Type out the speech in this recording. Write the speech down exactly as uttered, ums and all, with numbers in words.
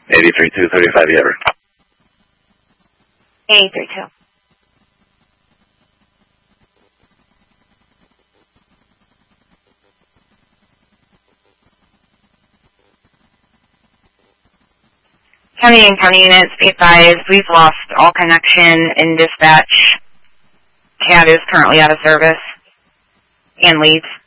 eight three two, three five, Ever. eight three two. County and county units, be advised, we've lost all connection in dispatch. C A D is currently out of service and leads.